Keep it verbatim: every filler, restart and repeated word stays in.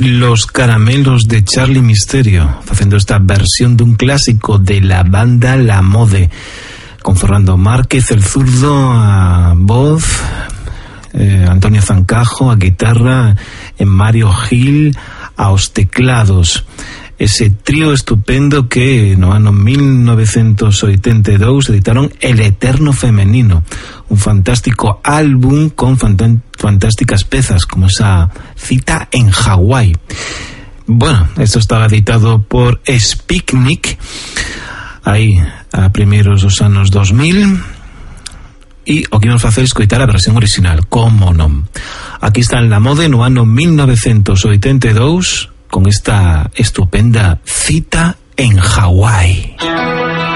Los Caramelos de Charlie Misterio, facendo esta versión dun clásico de la banda La Mode, con Fernando Márquez, el zurdo, a voz, eh, Antonio Zancajo a guitarra, e Mario Gil aos teclados. Ese trío estupendo que no ano mil novecentos oitenta e dous editaron El Eterno Femenino, un fantástico álbum con fantásticas pezas, como esa Cita en Hawái. Bueno, esto estaba editado por Spiknik aí a primeiros dos anos dos mil, e o que íbamos facer é escoitar a versión original, como non. Aquí está en La Mode no ano mil novecentos oitenta e dous con esta estupenda Cita en Hawái.